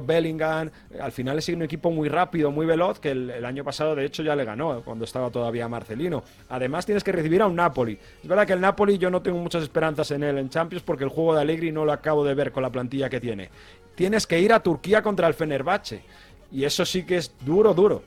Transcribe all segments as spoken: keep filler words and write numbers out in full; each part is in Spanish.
Bellingham, al final es un equipo muy rápido, muy veloz, que el, el año pasado de hecho ya le ganó, cuando estaba todavía Marcelino. Además tienes que recibir a un Napoli. Es verdad que el Napoli yo no tengo muchas esperanzas en él en Champions, porque el juego de Allegri no lo acabo de ver con la plantilla que tiene. Tienes que ir a Turquía contra el Fenerbahce, y eso sí que es duro, duro.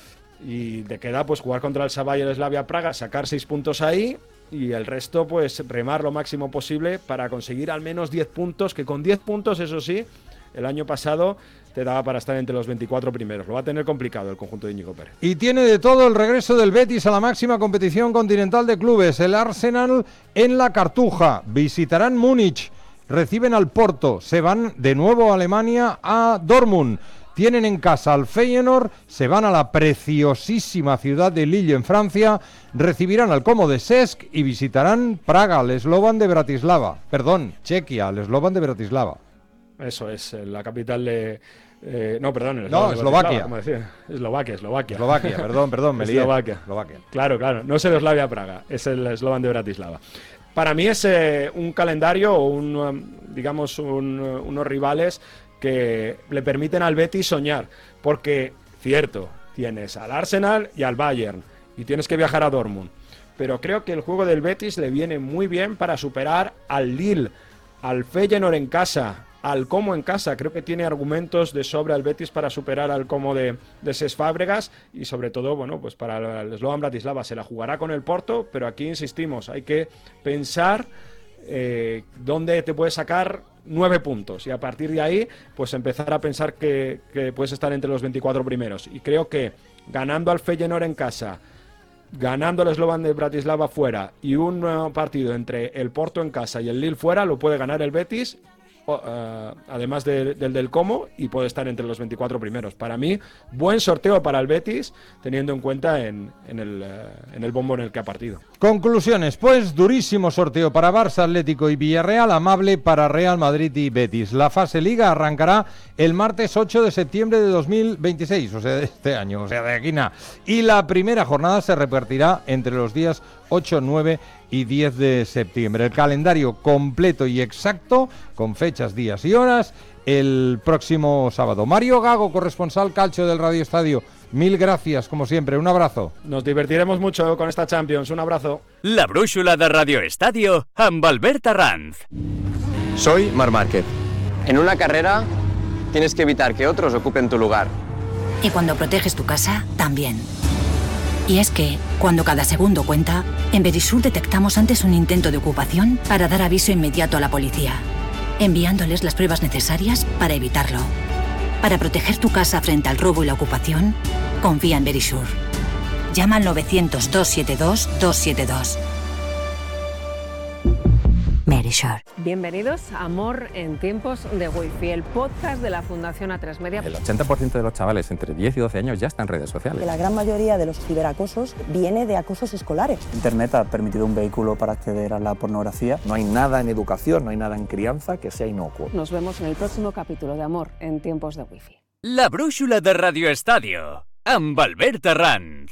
Y te queda pues jugar contra el Slavia y el Slavia Praga, sacar seis puntos ahí, y el resto pues remar lo máximo posible para conseguir al menos diez puntos, que con diez puntos, eso sí, el año pasado te daba para estar entre los veinticuatro primeros. Lo va a tener complicado el conjunto de Íñigo Pérez. Y tiene de todo el regreso del Betis a la máxima competición continental de clubes. El Arsenal en la Cartuja, visitarán Múnich, reciben al Porto, se van de nuevo a Alemania a Dortmund. Tienen en casa al Feyenoord, se van a la preciosísima ciudad de Lille en Francia, recibirán al Como de Cesc y visitarán Praga, el Slovan de Bratislava. Perdón, Chequia, el Slovan de Bratislava. Eso es, la capital de... Eh, no, perdón. El no, Eslovaquia. Como decía. Eslovaquia, Eslovaquia. Eslovaquia, perdón, perdón, me lié. Eslovaquia. Eslovaquia. Claro, claro, no es el Slavia Praga, es el Slovan de Bratislava. Para mí es eh, un calendario o un, um, digamos, un, uh, unos rivales que le permiten al Betis soñar, porque, cierto, tienes al Arsenal y al Bayern, y tienes que viajar a Dortmund, pero creo que el juego del Betis le viene muy bien para superar al Lille, al Feyenoord en casa, al Como en casa. Creo que tiene argumentos de sobra el Betis para superar al Como de, de Cesc Fábregas, y sobre todo, bueno, pues para el Slovan Bratislava se la jugará con el Porto, pero aquí insistimos, hay que pensar eh, dónde te puedes sacar nueve puntos, y a partir de ahí pues empezar a pensar que, que puedes estar entre los veinticuatro primeros. Y creo que ganando al Feyenoord en casa, ganando al Slovan de Bratislava fuera, y un uh, partido entre el Porto en casa y el Lille fuera, lo puede ganar el Betis, uh, además de, del del Como, y puede estar entre los veinticuatro primeros. Para mí, buen sorteo para el Betis, teniendo en cuenta en, en, el, uh, en el bombo en el que ha partido. Conclusiones, pues durísimo sorteo para Barça, Atlético y Villarreal, amable para Real Madrid y Betis. La fase Liga arrancará el martes ocho de septiembre de dos mil veintiséis, o sea, de este año, o sea, de aquí nada. Y la primera jornada se repartirá entre los días ocho, nueve y diez de septiembre. El calendario completo y exacto, con fechas, días y horas, el próximo sábado. Mario Gago, corresponsal calcio del Radio Estadio. Mil gracias, como siempre. Un abrazo. Nos divertiremos mucho con esta Champions. Un abrazo. La brúixola de Radio Estadio amb Albert Arranz. Soy Marc Márquez. En una carrera tienes que evitar que otros ocupen tu lugar. Y cuando proteges tu casa, también. Y es que, cuando cada segundo cuenta, en Verisur detectamos antes un intento de ocupación para dar aviso inmediato a la policía, enviándoles las pruebas necesarias para evitarlo. Para proteger tu casa frente al robo y la ocupación, confía en Verisur. Llama al novecientos, doscientos setenta y dos, doscientos setenta y dos. Verisur. Bienvenidos a Amor en tiempos de Wi-Fi, el podcast de la Fundación A tres Media. El ochenta por ciento de los chavales entre diez y doce años ya están en redes sociales. Que la gran mayoría de los ciberacosos viene de acosos escolares. Internet ha permitido un vehículo para acceder a la pornografía. No hay nada en educación, no hay nada en crianza que sea inocuo. Nos vemos en el próximo capítulo de Amor en tiempos de Wi-Fi. La brúixola de Radio Estadio amb Albert Arranz.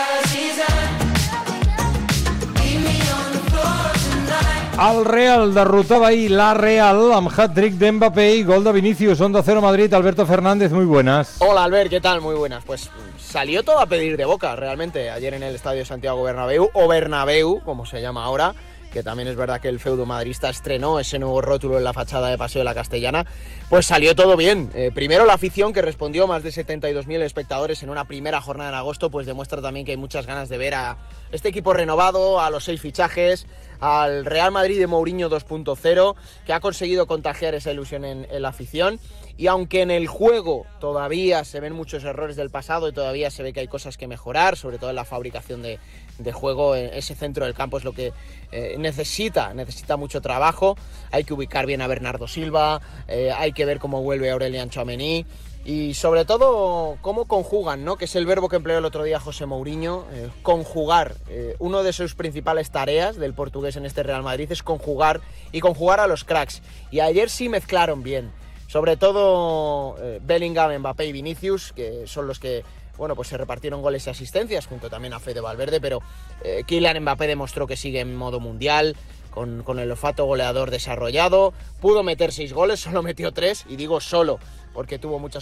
El Real derrotaba ahí la Real amb hat-trick de Mbappé y gol de Vinicius. Onda Cero Madrid, Alberto Fernández, muy buenas. Hola Albert, ¿qué tal? Muy buenas. Pues salió todo a pedir de boca realmente ayer en el Estadio Santiago Bernabéu, o Bernabéu, como se llama ahora, que también es verdad que el feudo madrista estrenó ese nuevo rótulo en la fachada de Paseo de la Castellana. Pues salió todo bien. Eh, primero la afición, que respondió, más de setenta y dos mil espectadores en una primera jornada en agosto, pues demuestra también que hay muchas ganas de ver a este equipo renovado, a los seis fichajes, al Real Madrid de Mourinho dos punto cero, que ha conseguido contagiar esa ilusión en, en la afición. Y aunque en el juego todavía se ven muchos errores del pasado y todavía se ve que hay cosas que mejorar, sobre todo en la fabricación de, de juego, ese centro del campo es lo que eh, necesita, necesita mucho trabajo. Hay que ubicar bien a Bernardo Silva, eh, hay que ver cómo vuelve Aurelian Tchouaméni y sobre todo cómo conjugan, ¿no? Que es el verbo que empleó el otro día José Mourinho, eh, conjugar. Eh, uno de sus principales tareas del portugués en este Real Madrid es conjugar y conjugar a los cracks. Y ayer sí mezclaron bien. Sobre todo eh, Bellingham, Mbappé y Vinicius, que son los que, bueno, pues se repartieron goles y asistencias, junto también a Fede Valverde, pero eh, Kylian Mbappé demostró que sigue en modo mundial, con, con el olfato goleador desarrollado, pudo meter seis goles, solo metió tres, y digo solo, porque tuvo muchas